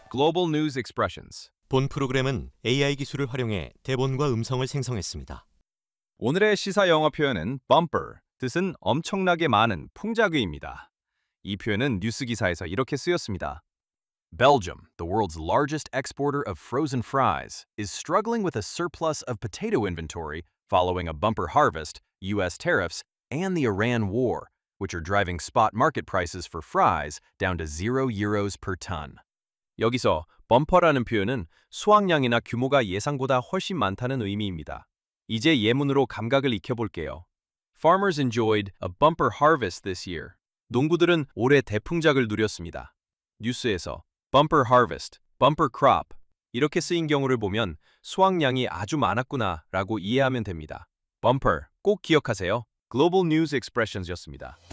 Global News Expressions. 본 프로그램은 AI 기술을 활용해 대본과 음성을 생성했습니다. 오늘의 시사 영어 표현은 bumper, 뜻은 엄청나게 많은 풍자귀입니다. 이 표현은 뉴스 기사에서 이렇게 쓰였습니다. Belgium, the world's largest exporter of frozen fries, is struggling with a surplus of potato inventory following a bumper harvest, U.S. tariffs, and the Iran war, which are driving spot market prices for fries down to €0 per ton. 여기서 범퍼라는 표현은 수확량이나 규모가 예상보다 훨씬 많다는 의미입니다. 이제 예문으로 감각을 익혀볼게요. Farmers enjoyed a bumper harvest this year. 농부들은 올해 대풍작을 누렸습니다. 뉴스에서 bumper harvest, bumper crop 이렇게 쓰인 경우를 보면 수확량이 아주 많았구나 라고 이해하면 됩니다. bumper 꼭 기억하세요. Global News Expressions였습니다.